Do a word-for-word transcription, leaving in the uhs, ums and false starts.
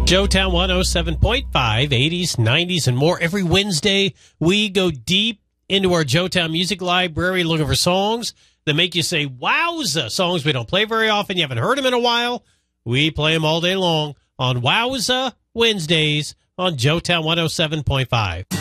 Joetown one oh seven point five, eighties, nineties, and more. Every Wednesday, we go deep into our Joetown Music Library looking for songs that make you say, wowza, songs we don't play very often. You haven't heard them in a while. We play them all day long on Wowza Wednesdays on Joetown one oh seven point five.